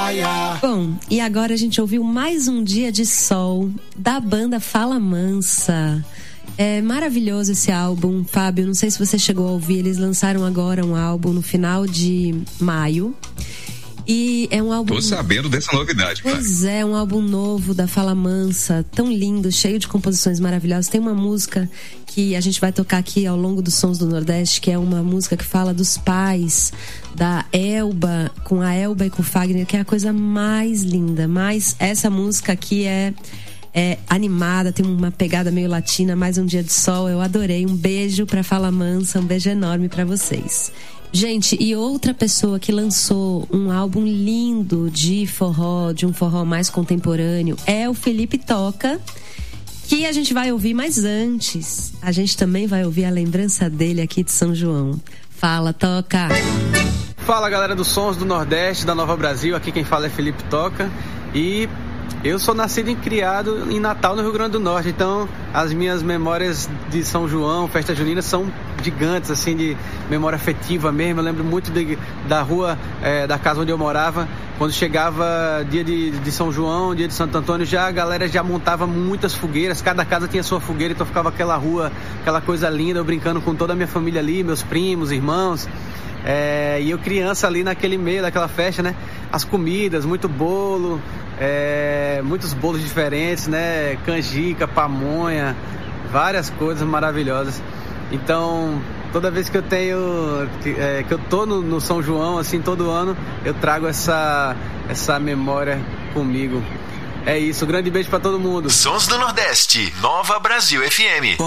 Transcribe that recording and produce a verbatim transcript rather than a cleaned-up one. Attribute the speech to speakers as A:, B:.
A: praia.
B: Bom, e agora a gente ouviu mais um dia de sol da banda Fala Mansa. É maravilhoso esse álbum, Fábio, não sei se você chegou a ouvir, eles lançaram agora um álbum no final de maio. E é um álbum...
C: Tô sabendo dessa novidade.
B: Pois pai. É, um álbum novo da Fala Mansa, tão lindo, cheio de composições maravilhosas. Tem uma música que a gente vai tocar aqui ao longo dos Sons do Nordeste, que é uma música que fala dos pais da Elba, com a Elba e com o Fagner, que é a coisa mais linda. Mas essa música aqui é... é animada, tem uma pegada meio latina, mais um dia de sol, eu adorei. Um beijo pra Fala Mansa, um beijo enorme pra vocês. Gente, e outra pessoa que lançou um álbum lindo de forró, de um forró mais contemporâneo, é o Felipe Toca, que a gente vai ouvir, mas antes a gente também vai ouvir a lembrança dele aqui de São João. Fala, Toca!
D: Fala, galera dos Sons do Nordeste, da Nova Brasil, aqui quem fala é Felipe Toca. E eu sou nascido e criado em Natal, no Rio Grande do Norte, então as minhas memórias de São João, festa junina, são gigantes, assim, de memória afetiva mesmo. Eu lembro muito de, da rua, é, da casa onde eu morava, quando chegava dia de, de São João, dia de Santo Antônio, já a galera já montava muitas fogueiras, cada casa tinha sua fogueira, então ficava aquela rua, aquela coisa linda, eu brincando com toda a minha família ali, meus primos, irmãos. É, e eu criança ali naquele meio daquela festa, né? As comidas, muito bolo, é, muitos bolos diferentes, né? Canjica, pamonha, várias coisas maravilhosas. Então, toda vez que eu tenho, que, é, que eu tô no, no São João, assim, todo ano, eu trago essa, essa memória comigo. É isso, um grande beijo pra todo mundo.
E: Sons do Nordeste, Nova Brasil F M.